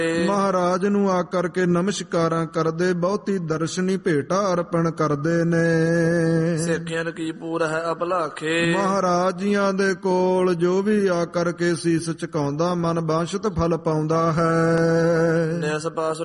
ਮਹਾਰਾਜ ਨੂੰ ਆ ਕਰਕੇ ਨਮਸਕਾਰਾਂ ਕਰਦੇ, ਬਹੁਤੀ ਦਰਸ਼ਨੀ ਭੇਟਾ ਅਰਪਣ ਕਰਦੇ ਨੇ। ਸਿੱਖਿਆਨ ਕੀ ਪੂਰ ਹੈ ਅਭਲਾਖੇ, ਮਹਾਰਾਜ ਜੀਆਂ ਦੇ ਕੋਲ ਜੋ ਵੀ ਆ ਕਰਕੇ ਸੀਸ ਝੁਕਾਉਂਦਾ, ਮਨ ਬਾਸ਼ਤ ਫਲ ਪਾਉਂਦਾ ਹੈ। ਨਿਸ ਪਾਸ